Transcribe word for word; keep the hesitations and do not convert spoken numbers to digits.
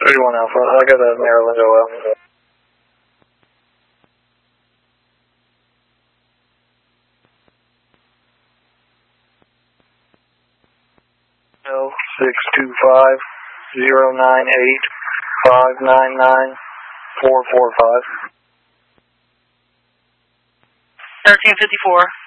thirty-one Alpha, I got a Maryland O L. L six two five zero nine eight five nine nine four four five. thirteen fifty-four.